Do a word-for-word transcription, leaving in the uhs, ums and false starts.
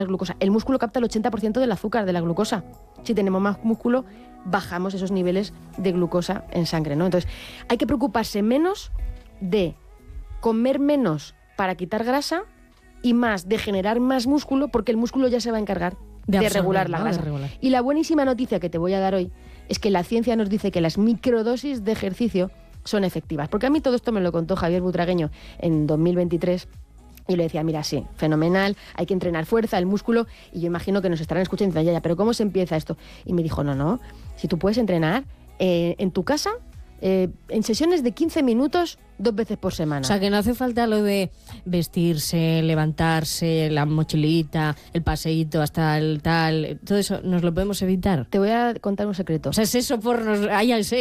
glucosa. El músculo capta el ochenta por ciento del azúcar, de la glucosa. Si tenemos más músculo, bajamos esos niveles de glucosa en sangre, ¿no? Entonces, hay que preocuparse menos de comer menos para quitar grasa y más de generar más músculo, porque el músculo ya se va a encargar de, de absorber, regular la ¿no? grasa. De regular. Y la buenísima noticia que te voy a dar hoy es que la ciencia nos dice que las microdosis de ejercicio son efectivas. Porque a mí todo esto me lo contó Javier Butragueño en dos mil veintitrés. Y le decía, mira, sí, fenomenal, hay que entrenar fuerza, el músculo, y yo imagino que nos estarán escuchando, ya, ya, pero ¿cómo se empieza esto? Y me dijo, no, no, si tú puedes entrenar eh, en tu casa, eh, en sesiones de quince minutos, dos veces por semana. O sea, que no hace falta lo de vestirse, levantarse, la mochilita, el paseíto hasta el tal, todo eso, ¿nos lo podemos evitar? Te voy a contar un secreto. O sea, es eso por nos... Ay,